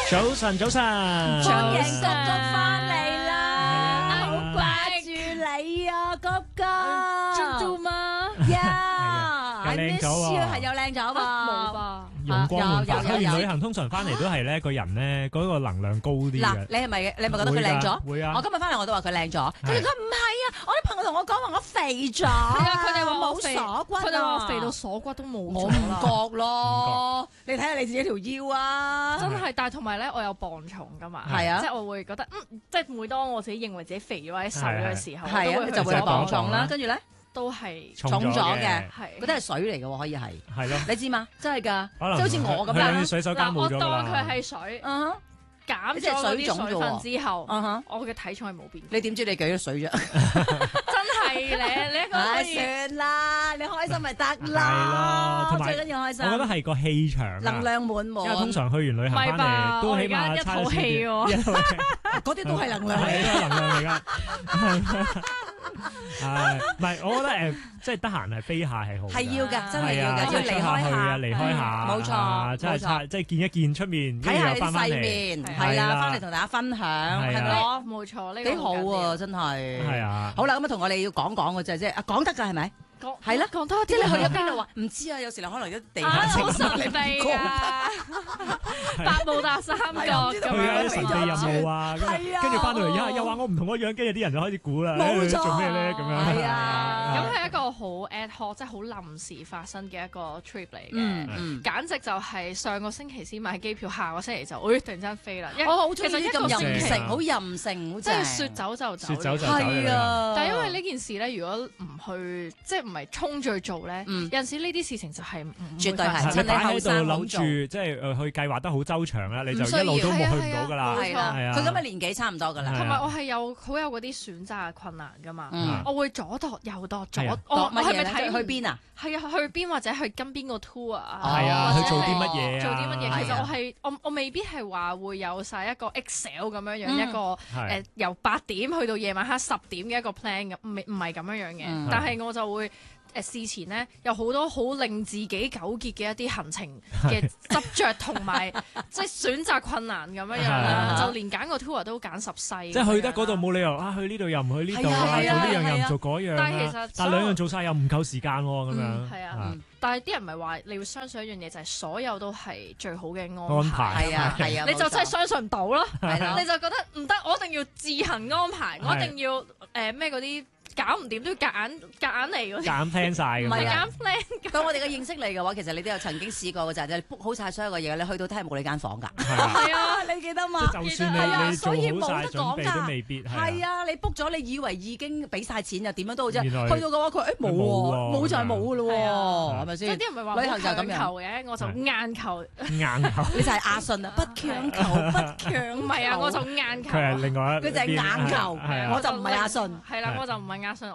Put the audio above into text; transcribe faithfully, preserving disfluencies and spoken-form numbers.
早晨，早晨， 歡迎哥哥翻嚟啦！好掛住你啊，哥哥。 真到嗎？ 呀， 又靚咗喎， 係又靚咗喎， 冇吧？ 容光煥發。去有有有完旅行通常翻嚟都係咧，個人咧嗰個能量高啲嗱， 嘅。 你係咪你係咪覺得佢靚咗？ 會啊！ 我今日翻嚟我都話佢靚咗，跟住佢唔係啊！我啲朋友同我講話我肥咗， 係啊，佢哋話我冇肥， 鎖骨啊， 佢哋話我肥到鎖骨都冇我唔咗啦。 覺咯，你睇下你自己條腰啊！ 真係，但係同埋咧，我有磅重噶嘛， 係啊即係我會覺得，嗯，即係每當我自己認為自己肥咗或者瘦咗嘅時候， 係啊， 我都會就會去磅重啦， 磅重啦跟住咧都係重咗嘅， 係嗰啲係水嚟嘅喎，可以係， 係咯， 你知嘛？真係㗎， 可能即係好似我咁佢樣啲。水手間嗱，我冇咗㗎當佢啦。 係水， 嗯哼， 減咗嗰啲水分之後， 嗯哼， 我嘅體重係冇變， 你點知你幾多水啫？ 真係咧，你一個可唉， 以算啦，你開心咪得係咯啦， 同埋最緊要開心。 我覺得係個氣場啊， 能量滿滿， 因為通常去完旅行唔係翻吧嚟都起我而家一碼差肚氣喎一肚氣嗰啲都係能量嚟係嘅。 都係能量嚟㗎。係，唔係？我覺得誒，即係得閒係飛下係好㗎。 係要㗎，真係係啊， 要㗎，要離即係出下開去啊， 下， 離開下， 冇錯啊真係冇錯差，即係見一見出面，跟住睇下你啲又翻返嚟， 細面， 係係啦， 啦翻嚟同大家分享， 係啊係咪？ 冇錯，呢個幾好緊要喎，真係。 係啊， 好啦，咁啊，同我哋要講講嘅啫，即係啊，講得㗎係咪？ 講係啦講多啲， 即係你去咗邊度話唔知啊？有時你可能啲地啊， 下情好神你唔秘講啊！百慕達三角係啊唔知道咁去下樣啲神秘任務啊，咁係啊跟住翻到嚟又又話我唔同個樣，跟住啲人就開始估啦， 冇錯誒做咩咧咁樣？ 係啊咁係一個好 ad hoc，即係好臨時發生嘅一個 trip 嚟嘅， 嗯嗯。 簡直就係上個星期先買機票，下個星期就，誒突然間飛啦！因為我好中意其實一啲咁個星期任性，好任性，好正。 即係說走就走， 說走就走係啊， 但係因為呢件事咧，如果唔去，即係唔係衝住去做咧， 嗯有陣時呢啲事情就係唔絕對係係你會發生趁你後擺喺度生好做諗住，即係誒去計劃得好周詳啦，你就唔需要一路都冇係啊去唔到㗎啦。 係啊係啦，佢咁嘅年紀差唔多㗎啦。 同埋我係有好有嗰啲選擇嘅困難㗎嘛， 嗯我會左度右度左係啊， 我度我係咪乜嘢咧？ 睇去邊啊？ 係啊，去邊或者去跟邊個 tour 啊？ 係啊或者去做啲係乜嘢啊做啲乜嘢？其係啊實我係我我未必係話會有晒一個 Excel 咁樣樣嗯一個係誒由八點去到夜晚黑十點嘅一個 plan 咁，唔係唔係咁樣樣嗯嘅。但係我就會誒事前呢，有好多好令自己糾結嘅一啲行程嘅執着同埋即係選擇困難咁樣樣啦， 係就連揀個 tour 都揀十世。 即係去得嗰度冇理由啊，去呢度又唔去呢度啊， 係啊做呢樣係啊又唔做嗰樣但係其啊實， 但兩樣做晒又唔夠時間喎，咁樣嗯係啊嗯但係啲人唔係話你要相信一樣嘢，就係所有都係最好嘅安安排係啊係啊， 你就真係冇錯相信唔到咯， 係咯你就覺得唔得，我一定要自行安排，我一定要誒咩嗰啲搞唔掂都要夾硬夾硬嚟嗰啲， 減 plan 晒咁樣。 唔係啊夾硬 plan 到我哋嘅認識你嘅話，其實你都有曾經試過嘅就係你 book 好晒所有嘅嘢，你去到都係冇你間房㗎。 係啊， 係啊， 你記得嘛？ 即係就算係啊你你做所以冇好晒得講㗎準備都未必係啊，你 book 咗，你以為已經俾晒錢又點樣都好啫， 原來去到嘅話佢誒冇冇喎， 喎冇就係冇㗎咯係喎， 啊係咪先？ 即係啲人唔係話旅行就係咁樣咁求嘅，我就硬求， 硬口， 你就係阿信啊，不強求，不強唔係啊，我就硬求， 佢係另外一佢就係硬求係啊我就唔係阿信。 係啦，我就唔係阿信。